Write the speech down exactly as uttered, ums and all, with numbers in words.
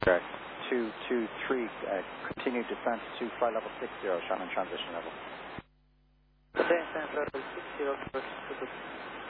Correct. two two three, uh, continue descent to flight level six zero, Shannon transition level. Descent level six zero,